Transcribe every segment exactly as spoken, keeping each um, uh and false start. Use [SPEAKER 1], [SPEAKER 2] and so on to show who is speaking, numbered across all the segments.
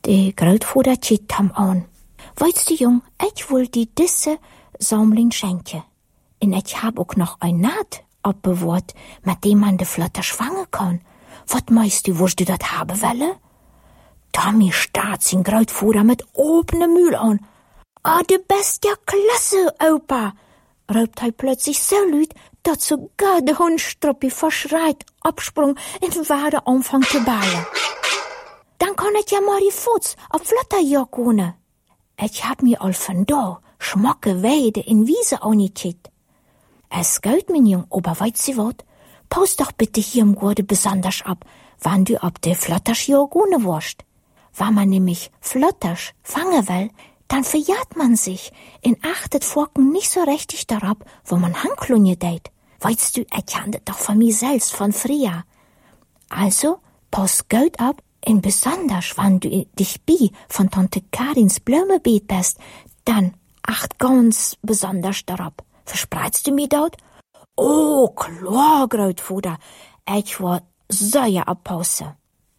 [SPEAKER 1] De Grootvader ziet Tom aan. Weißt du, Jung, ich will die disse Sammling schenken. Und ich hab auch noch ein Naht abbewahrt, mit dem man de Flotter schwangen kann. Wat meinst du, wirst du dat haben wollen? Tommy starrt sein Grootvader mit offenem Mühl an. Ah, du bist ja klasse, Opa, raubt er plötzlich so laut, dass sogar der Hund Struppi verschreit, absprung und Wade anfängt zu ballen. Dann kann ich ja mal die Fuß auf Flotterjagd gehen. Ich hab mir all von da schmacke Weide in Wiese angetit. Es geht, mein Jung, aber weißt du wat? Paus doch bitte hier im Gurde besonders ab, wann du ab der Flotterjagd gehen wirst. Wenn man nämlich Flotters fangen will, dann verjagt man sich und achtet Forken nicht so richtig darauf, wo man Handklunje deit. Weißt du, ich kann das doch von mir selbst, von früher. Also, pass gut ab, und besonders, wenn du dich bi von Tante Karins Blumenbeet bist, dann acht ganz besonders darauf. Verspreitst du mir dort? Oh, klar, Grootvader. Ich war sehr abpassen.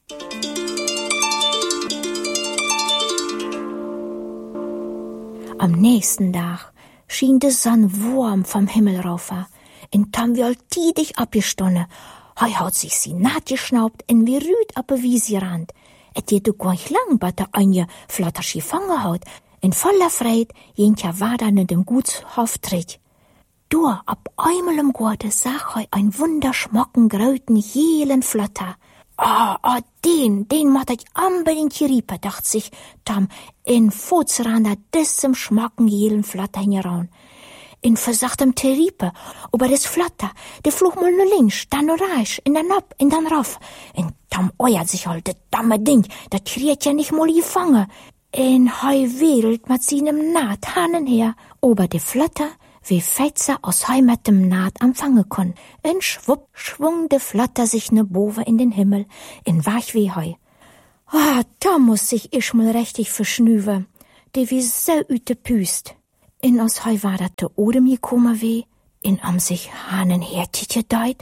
[SPEAKER 1] Am nächsten Tag schien die Sonne warm vom Himmel rauf. Und Tom will tidig abgestonnen. Hei hat sich sie naht geschnaubt und wie rüd ab a Wiese rand. Et geht doch gar nicht lang, bis der eine Flattersch gefangen hat. In voller Freude jent ja Wader in dem Gutshof tritt. Du, ab einmal im Gurde sah hei ein wunderschmocken, grauten, jelen Flatter. Ah, ah, den, den mat ich unbedingt geriepen, dacht sich Tom, in Futzrander diesem schmocken, jelen Flatter hingeran. In versachtem Terripe, aber das Flatter, der flog mal nur links, dann nur rechts, in dann ab, in dann rauf. Und Tom euert sich halt, das dumme Ding, das kriegt ja nicht mal gefangen. In hei wedelt mit seinem Naht hanen her, aber der Flatter, wie Fetzer aus hei mit dem Naht empfangen kann. Und schwupp schwung der Flatter sich ne Bove in den Himmel, in wach wie hei. Ah, da muss sich ich mal richtig verschnüven, die wie so üte Püst. In aus hei war dat de Odem gekommen weh, in am sich hanen hertitje deit.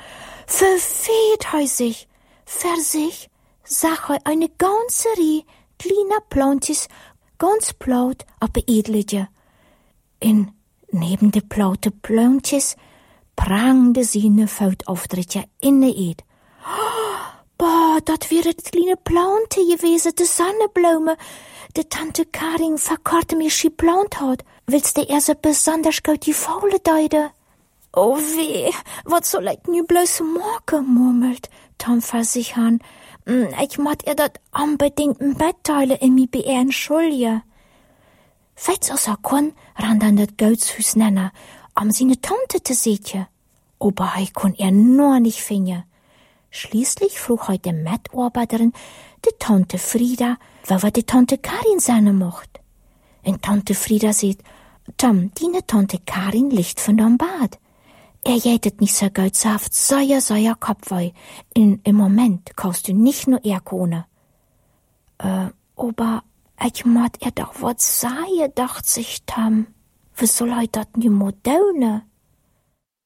[SPEAKER 1] Verfeht hei sich, ver sich, sag hei eine ganze Rie, kleiner Plantjes, ganz plaut, aber edlige. In neben de plaute Plantjes prangde sie ne Foudauftrittje in ne Eed. Boah, dat wäre de kleine Plante gewesen, de Sonnenblume, de Tante Karin verkorte mir schi plant hat. Willst du erst besonders gut die Faule deide? Oh weh, wat soll ich nu bloß morgen, murmelt Tom versichern. Ich mat ihr dat unbedingt im Bett teile in mi beehren Schulje. Fetz aus er kon, ran dann dat Goetshus nenner, am sine Tante te seetje. Aber hei kon er nur nicht finden. Schließlich frug heute die Mitarbeiterin, die Tante Frieda, wer die Tante Karin sein mocht. Und Tante Frieda sieht, Tom, die Tante Karin liegt von dem Bad. Er jätet nicht so gut saft, sehr, sehr Kopfweh. In, im Moment kaufst du nicht nur Erkone. Äh, aber ich mat er doch wat sei, dacht sich Tom. Wie soll er dat nu moderne?